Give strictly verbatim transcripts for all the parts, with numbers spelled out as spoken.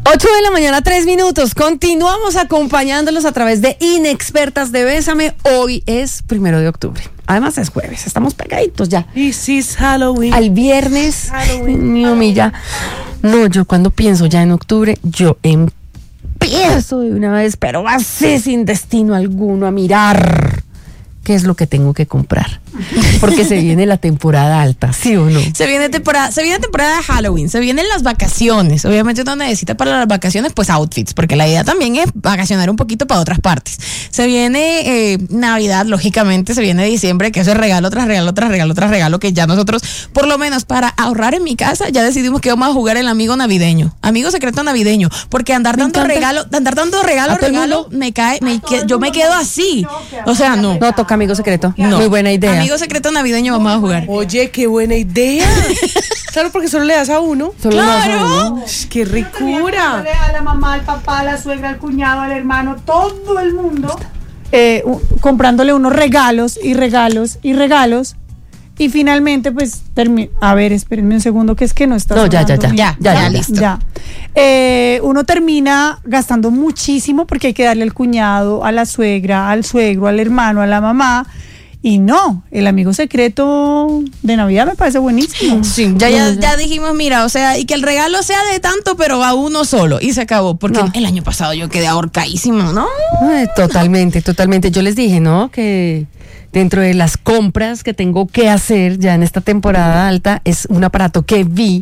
ocho de la mañana, tres minutos. Continuamos acompañándolos a través de Inexpertas de Bésame. Hoy es primero de octubre. Además es jueves, estamos pegaditos ya. This is Halloween. Al viernes. Halloween. Mío, mi ya. No, yo cuando pienso ya en octubre, yo empiezo de una vez, pero así sin destino alguno, a mirar qué es lo que tengo que comprar. Porque se viene la temporada alta, ¿sí o no? Se viene temporada, se viene temporada de Halloween, se vienen las vacaciones. Obviamente uno necesita para las vacaciones pues outfits, porque la idea también es vacacionar un poquito para otras partes. Se viene eh, Navidad, lógicamente, se viene diciembre, que eso es regalo tras regalo tras regalo tras regalo, que ya nosotros, por lo menos para ahorrar en mi casa, ya decidimos que vamos a jugar el amigo navideño, amigo secreto navideño, porque andar Me dando encanta. regalo, andar dando regalo, ¿A todo el regalo, mundo? me cae, me que- yo me quedo así. O sea, no. No, toca amigo secreto. No. Muy buena idea. Amigo secreto navideño vamos a jugar. Oye, qué buena idea. Claro, porque solo le das a uno. Solo ¡Claro! nos vamos, ¿no? Sh, ¡Qué ricura! A la mamá, al papá, a la suegra, al cuñado, al hermano, todo el mundo eh, u- comprándole unos regalos y regalos y regalos. Y finalmente, pues, termi- a ver, espérenme un segundo, que es que no está No, ya, ya, sonando ya. mi- Ya, ya, ya, listo. Ya. Eh, uno termina gastando muchísimo porque hay que darle al cuñado, a la suegra, al suegro, al hermano, a la mamá. Y no, el amigo secreto de Navidad me parece buenísimo. Sí, ya, ya, ya dijimos, mira, o sea, y que el regalo sea de tanto, pero va uno solo. Y se acabó, porque No. el año pasado yo quedé ahorcadísimo, ¿no? Ay, totalmente, totalmente. Yo les dije, ¿no? Que dentro de las compras que tengo que hacer ya en esta temporada alta es un aparato que vi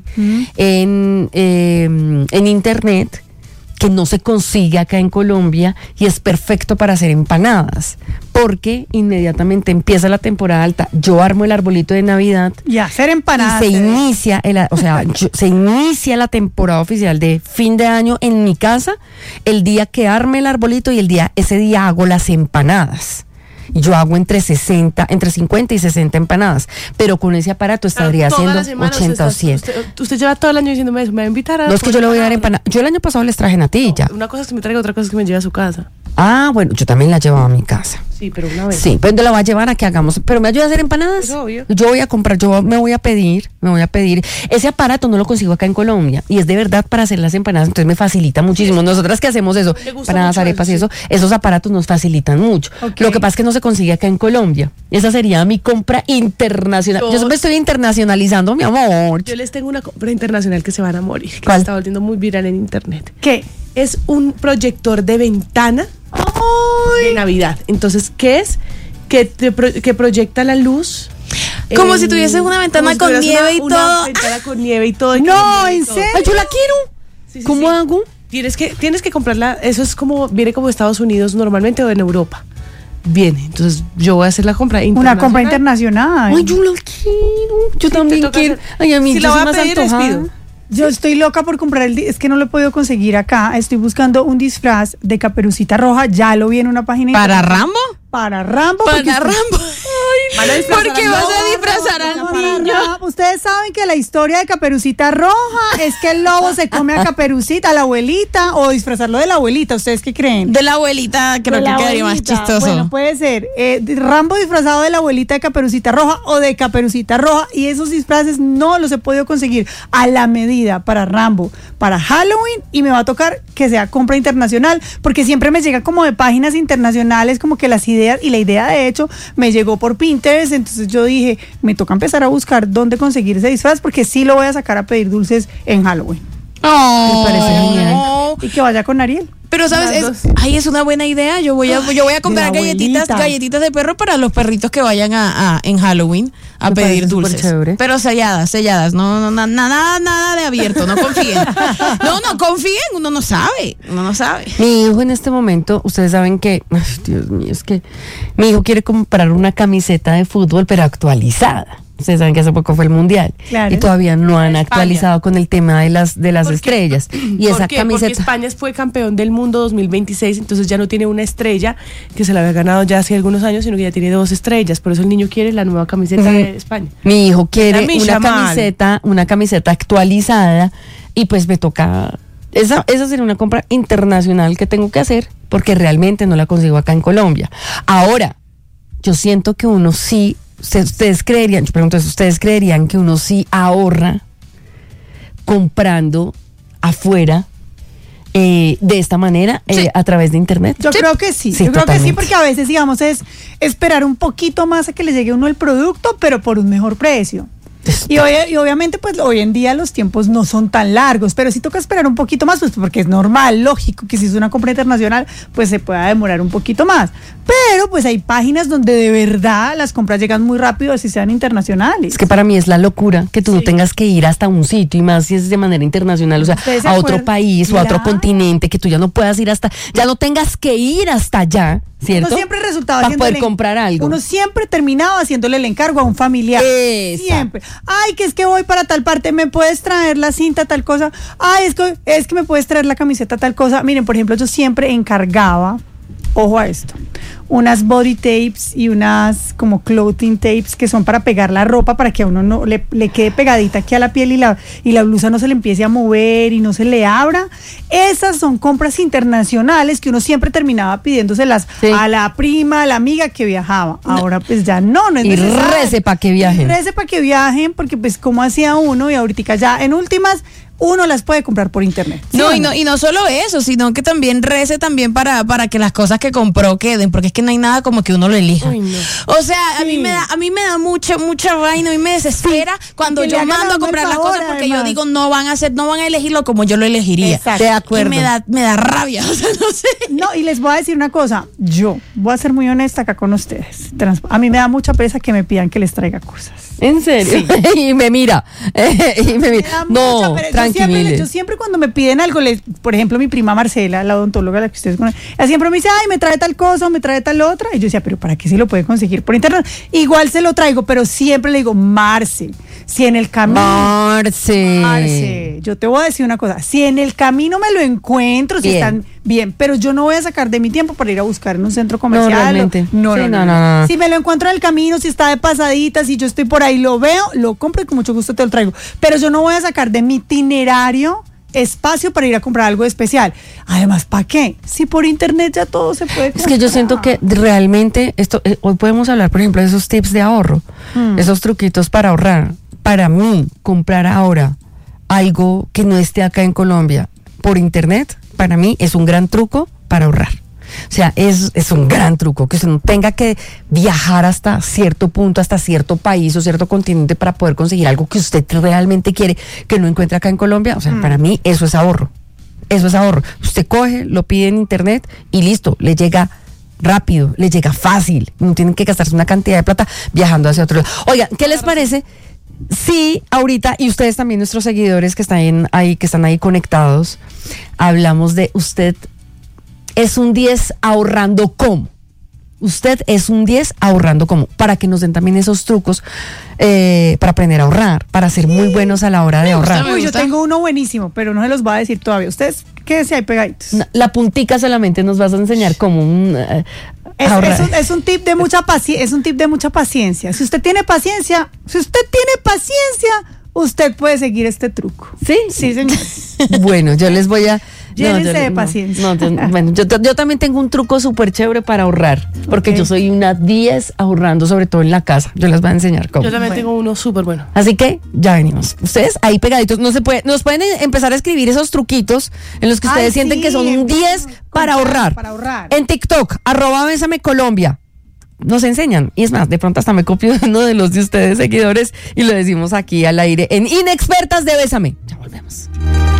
en, eh, en internet, que no se consigue acá en Colombia y es perfecto para hacer empanadas, porque inmediatamente empieza la temporada alta, yo armo el arbolito de Navidad Y hacer empanadas. y se eh. inicia, el, o sea, yo- se inicia la temporada oficial de fin de año en mi casa, el día que arme el arbolito y el día, ese día hago las empanadas. Yo hago entre sesenta, entre cincuenta y sesenta empanadas, pero con ese aparato estaría Todas haciendo las semanas ochenta o usted cien. está- Usted, usted lleva todo el año diciéndome eso, me va a invitar a... No es que yo le voy a dar empanadas. Yo el año pasado les traje natilla. Una cosa es que me traiga, otra cosa es que me lleve a su casa. Ah, bueno, yo también la llevaba a mi casa. Sí, pero una vez. Sí, pues te la voy a llevar a que hagamos. Pero me ayuda a hacer empanadas. Es obvio. Yo voy a comprar, yo me voy a pedir, me voy a pedir. Ese aparato no lo consigo acá en Colombia y es de verdad para hacer las empanadas, entonces me facilita muchísimo. Nosotras que hacemos eso, Me gusta empanadas, mucho arepas y eso, eso, esos aparatos nos facilitan mucho. Ok. Lo que pasa es que no se consigue acá en Colombia. Esa sería mi compra internacional. Yo, Yo- me estoy internacionalizando, mi amor. Yo les tengo una compra internacional que se van a morir, que ¿Cuál? se está volviendo muy viral en internet. ¿Qué? Es un proyector de ventana de Navidad. Entonces, ¿qué es? Que, te pro- que proyecta la luz. Como en- si tuvieses una ventana como si con tuvieras nieve y una todo. ventana con nieve y todo. y No, con nieve y ¿en todo. serio? Ay, yo la quiero. Sí, sí, ¿Cómo sí. hago? Tienes que, tienes que comprarla, eso es como, viene como de Estados Unidos normalmente o en Europa. Viene, entonces yo voy a hacer la compra Una compra internacional. internacional. Ay, yo la quiero. Yo te también toca quiero. hacer- Ay, a mí Si yo la soy voy a más pedir, les antojada. pido. Yo estoy loca por comprar el... di- Es que no lo he podido conseguir acá. Estoy buscando un disfraz de Caperucita Roja. Ya lo vi en una página. ¿Para internet. Rambo? Para Rambo. porque Para usted- Rambo. Van a Ay, disfrazar ¿por qué al vas lobo? a disfrazar al Para niño? Rambo. Ustedes saben que la historia de Caperucita Roja es que el lobo se come a Caperucita, a la abuelita, o disfrazarlo de la abuelita. ¿Ustedes qué creen? De la abuelita creo De que la quedaría más abuelita. chistoso. Bueno, puede ser eh, de- Rambo disfrazado de la abuelita de Caperucita Roja o de Caperucita Roja, y esos disfraces no los he podido conseguir a la medida para Rambo, para Halloween, y me va a tocar que sea compra internacional, porque siempre me llega como de páginas internacionales, como que las ideas, y la idea de hecho me llegó por Pinterest, entonces yo dije, me toca empezar a buscar dónde conseguir ese disfraz, porque sí lo voy a sacar a pedir dulces en Halloween. Oh, Me parece genial. no. Y que vaya con Ariel. Pero sabes, Las es, dos. ay, es una buena idea. Yo voy a, yo voy a comprar la galletitas, abuelita. galletitas de perro para los perritos que vayan a, a- en Halloween a Me pedir parece súper dulces. chévere. Pero selladas, selladas, no, no, na- nada, nada de abierto, no confíen. No, no confíen, uno no sabe, uno no sabe. Mi hijo en este momento, ustedes saben que, ay, Dios mío, es que mi hijo quiere comprar una camiseta de fútbol, pero actualizada. Ustedes saben que hace poco fue el mundial Claro. y todavía no han España. actualizado con el tema de las de las ¿Por qué? estrellas. Y ¿Por esa qué? Porque camiseta. España fue campeón del mundo dos mil veintiséis, entonces ya no tiene una estrella que se la había ganado ya hace algunos años, sino que ya tiene dos estrellas. Por eso el niño quiere la nueva camiseta Ujú. de España. Mi hijo quiere La mi una chamal. camiseta, una camiseta actualizada y pues me toca. Esa, esa sería una compra internacional que tengo que hacer porque realmente no la consigo acá en Colombia. Ahora, yo siento que uno sí, ustedes, ustedes creerían, yo pregunto eso, ustedes creerían que uno sí ahorra comprando afuera eh, de esta manera eh, Sí. a través de internet? Yo creo que sí, Sí, yo creo que sí, totalmente. porque a veces, digamos, es esperar un poquito más a que le llegue a uno el producto, pero por un mejor precio. Y, hoy- y obviamente, pues hoy en día los tiempos no son tan largos, pero sí toca esperar un poquito más, pues porque es normal, lógico, que si es una compra internacional, pues se pueda demorar un poquito más. Pero pues hay páginas donde de verdad las compras llegan muy rápido, así sean internacionales. Es que para mí es la locura que tú no Sí. tengas que ir hasta un sitio y más si es de manera internacional, o sea, ¿Ustedes se a otro acuerdan? país o a otro Claro. continente, que tú ya no puedas ir hasta, ya no tengas que ir hasta allá, ¿cierto? Uno siempre resultaba para haciéndole- poder comprar algo. Uno siempre terminaba haciéndole el encargo a un familiar. Esa. Siempre. Ay, que es que voy para tal parte, ¿me puedes traer la cinta tal cosa? Ay, es que, es que me puedes traer la camiseta tal cosa. Miren, por ejemplo, yo siempre encargaba, ojo a esto, unas body tapes y unas como clothing tapes que son para pegar la ropa para que a uno no le, le quede pegadita aquí a la piel y la, y la blusa no se le empiece a mover y no se le abra. Esas son compras internacionales que uno siempre terminaba pidiéndoselas Sí. a la prima, a la amiga que viajaba. Ahora pues ya no, no es Y necesario. rece pa' que viajen. Y rece para que viajen porque pues como hacía uno y ahorita ya en últimas uno las puede comprar por internet. ¿sí No, o y no, y no solo eso, sino que también rece también para, para que las cosas que compró queden, porque es que no hay nada como que uno lo elija. Uy, no. O sea, a mí Sí. me da, a mí me da mucha, mucha vaina y me desespera cuando que le yo hagan a mando a uno comprar el las favor, cosas porque además. yo digo no van a hacer, no van a elegirlo como yo lo elegiría. Exacto. De acuerdo. Y me da, me da rabia, o sea, no sé. No, y les voy a decir una cosa, yo voy a ser muy honesta acá con ustedes. Trans- A mí me da mucha pereza que me pidan que les traiga cosas. ¿En serio? y me mira. y me Me mira. da No, mucha pereza. Yo tranqui, siempre, Mile. yo siempre cuando me piden algo, les, por ejemplo, mi prima Marcela, la odontóloga, la que ustedes conocen, ella siempre me dice, ay, me trae tal cosa o me trae tal otra. Y yo decía, pero ¿para qué se lo puede conseguir por internet? Igual se lo traigo, pero siempre le digo, Marce, si en el camino... Marce. Marce, yo te voy a decir una cosa, si en el camino me lo encuentro, si Bien. están bien, pero yo no voy a sacar de mi tiempo para ir a buscar en un centro comercial. o- realmente. No, Sí, no, no, no, no, no. Si me lo encuentro en el camino, si está de pasadita, si yo estoy por ahí, lo veo, lo compro y con mucho gusto te lo traigo. Pero yo no voy a sacar de mi itinerario espacio para ir a comprar algo especial. Además, ¿para qué? Si por internet ya todo se puede comprar. Es que yo siento que realmente esto, eh, hoy podemos hablar, por ejemplo, de esos tips de ahorro, Mm. esos truquitos para ahorrar. Para mí, comprar ahora algo que no esté acá en Colombia por internet, para mí es un gran truco para ahorrar. O sea, es, es un gran truco, que usted no tenga que viajar hasta cierto punto, hasta cierto país o cierto continente para poder conseguir algo que usted realmente quiere, que no encuentra acá en Colombia. O sea, para mí eso es ahorro. Eso es ahorro. Usted coge, lo pide en internet y listo, le llega rápido, le llega fácil. No tienen que gastarse una cantidad de plata viajando hacia otro lado. Oigan, ¿qué les parece? Sí, ahorita, y ustedes también, nuestros seguidores que están en- ahí, que están ahí conectados, hablamos de usted es un diez ahorrando cómo. Usted es un diez ahorrando cómo. Para que nos den también esos trucos eh, para aprender a ahorrar, para ser muy buenos a la hora de gusta, ahorrar. me Uy, yo gusta. tengo uno buenísimo, pero no se los voy a decir todavía. Ustedes quédense ahí pegaditos. Na- La puntica solamente nos vas a enseñar cómo un, eh, Es, ahorrar. es un, es un tip de mucha paci- es un tip de mucha paciencia. Si usted tiene paciencia, si usted tiene paciencia, usted puede seguir este truco. ¿Sí? Sí, señor. Bueno, yo les voy a... Llénense yo- de no, paciencia. no, yo- bueno, yo, yo también tengo un truco súper chévere para ahorrar, porque Ok. yo soy una diez ahorrando, sobre todo en la casa. Yo les voy a enseñar cómo. Yo también Bueno. tengo uno súper bueno. Así que ya venimos. Ustedes ahí pegaditos, no se puede, nos pueden eh, empezar a escribir esos truquitos en los que ustedes Ay, sienten sí, que son un diez para ahorrar. Para ahorrar. En TikTok, arroba Bésame Colombia. Nos enseñan. Y es más, de pronto hasta me copio de uno de los de ustedes seguidores y lo decimos aquí al aire en Inexpertas de Bésame. Ya volvemos.